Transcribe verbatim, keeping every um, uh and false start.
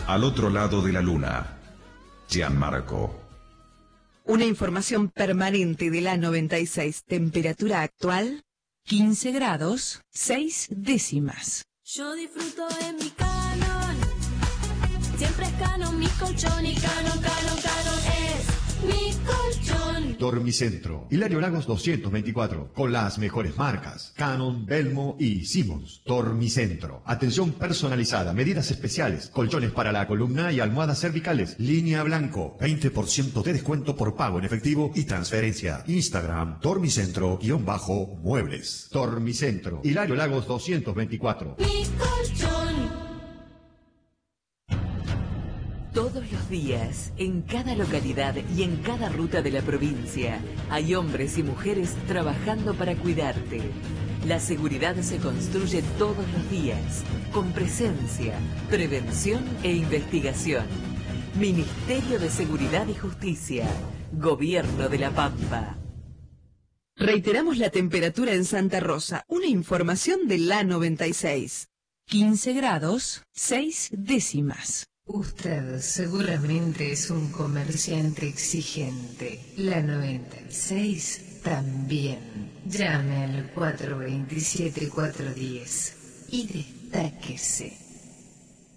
Al otro lado de la luna, Gianmarco. Una información permanente de la noventa y seis. Temperatura actual, quince grados, seis décimas. Yo disfruto en mi Canon. Siempre es Canon mi colchón y Canon, Canon, Canon es mi colchón. Dormicentro, Hilario Lagos doscientos veinticuatro, con las mejores marcas, Canon, Belmo y Simmons. Dormicentro, atención personalizada, medidas especiales, colchones para la columna y almohadas cervicales, línea blanco, veinte por ciento de descuento por pago en efectivo y transferencia. Instagram, Dormicentro-muebles. Dormicentro, Hilario Lagos doscientos veinticuatro. Mi colchón. Todos los días, en cada localidad y en cada ruta de la provincia, hay hombres y mujeres trabajando para cuidarte. La seguridad se construye todos los días, con presencia, prevención e investigación. Ministerio de Seguridad y Justicia, Gobierno de la Pampa. Reiteramos la temperatura en Santa Rosa, una información de la noventa y seis. quince grados, seis décimas. Usted seguramente es un comerciante exigente. La noventa y seis también. Llame al cuatro veintisiete cuatrocientos diez y destáquese.